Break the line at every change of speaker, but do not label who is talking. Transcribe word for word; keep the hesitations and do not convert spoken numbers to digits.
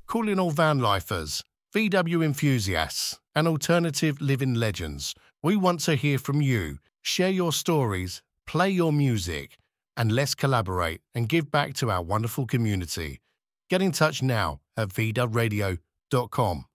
Calling all van lifers, V W enthusiasts, and alternative living legends. We want to hear from you. Share your stories, play your music, and let's collaborate and give back to our wonderful community. Get in touch now at v w radio dot com.